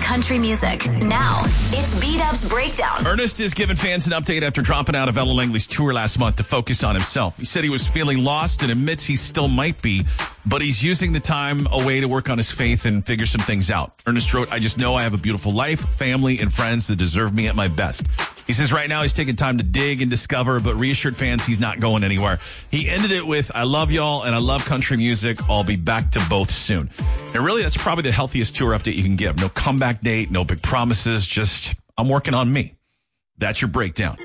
country music. Now, it's Beat-Up's Breakdown. Ernest is giving fans an update after dropping out of Ella Langley's tour last month to focus on himself. He said he was feeling lost and admits he still might be, but he's using the time away to work on his faith and figure some things out. Ernest wrote, "I just know I have a beautiful life, family, and friends that deserve me at my best." He says right now he's taking time to dig and discover, but reassured fans he's not going anywhere. He ended it with, "I love y'all and I love country music. I'll be back to both soon." And really, that's probably the healthiest tour update you can give. No comeback date, no big promises, just I'm working on me. That's your breakdown.